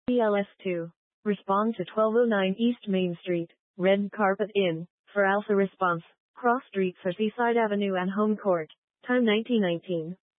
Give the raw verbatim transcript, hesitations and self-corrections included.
B L S two. Respond to twelve oh nine East Main Street, Red Carpet Inn, for alpha response. Cross streets are Seaside Avenue and Home Court. Time nineteen nineteen.